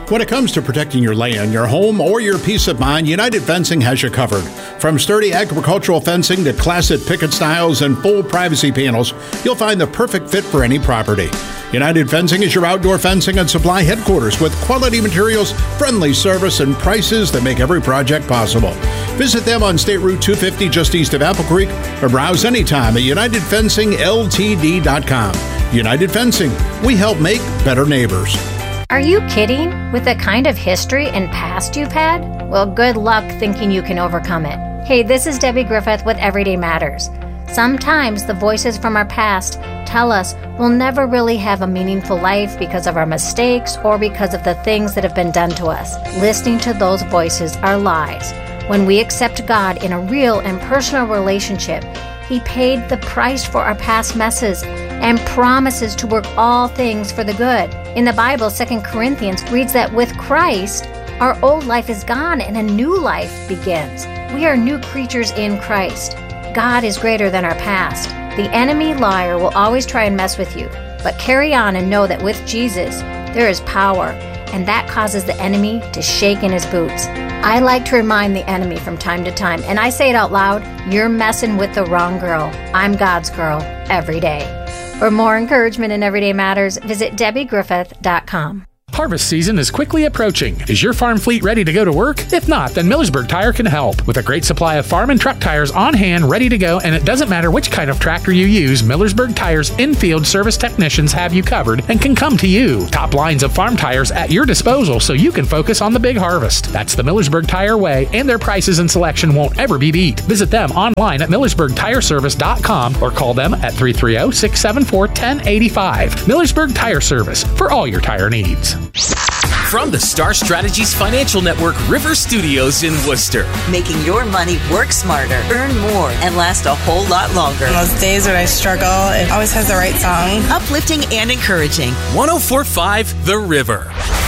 When it comes to protecting your land, your home, or your peace of mind, United Fencing has you covered. From sturdy agricultural fencing to classic picket styles and full privacy panels, you'll find the perfect fit for any property. United Fencing is your outdoor fencing and supply headquarters with quality materials, friendly service, and prices that make every project possible. Visit them on State Route 250 just east of Apple Creek or browse anytime at UnitedFencingLTD.com. United Fencing, we help make better neighbors. Are you kidding? With the kind of history and past you've had? Well, good luck thinking you can overcome it. Hey, this is Debbie Griffith with Everyday Matters. Sometimes the voices from our past tell us we'll never really have a meaningful life because of our mistakes or because of the things that have been done to us. Listening to those voices are lies. When we accept God in a real and personal relationship, He paid the price for our past messes and promises to work all things for the good. In the Bible, 2 Corinthians reads that with Christ, our old life is gone and a new life begins. We are new creatures in Christ. God is greater than our past. The enemy liar will always try and mess with you, but carry on and know that with Jesus, there is power, and that causes the enemy to shake in his boots. I like to remind the enemy from time to time, and I say it out loud, you're messing with the wrong girl. I'm God's girl every day. For more encouragement in Everyday Matters, visit DebbieGriffith.com. Harvest season is quickly approaching. Is your farm fleet ready to go to work? If not, then Millersburg Tire can help. With a great supply of farm and truck tires on hand, ready to go, and it doesn't matter which kind of tractor you use, Millersburg Tire's in-field service technicians have you covered and can come to you. Top lines of farm tires at your disposal so you can focus on the big harvest. That's the Millersburg Tire way, and their prices and selection won't ever be beat. Visit them online at MillersburgTireservice.com or call them at 330-674-1085. Millersburg Tire Service, for all your tire needs. From the Star Strategies Financial Network River Studios in Worcester. Making your money work smarter, earn more, and last a whole lot longer. On those days when I struggle, it always has the right song. Uplifting and encouraging. 104.5 The River.